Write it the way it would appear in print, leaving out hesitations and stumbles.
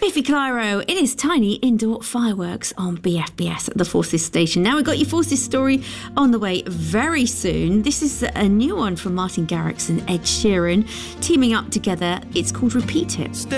Fifi Clyro, it is Tiny Indoor Fireworks on BFBS at the Forces station. Now we've got your Forces story on the way very soon. This is a new one from Martin Garrix and Ed Sheeran teaming up together. It's called Repeat It.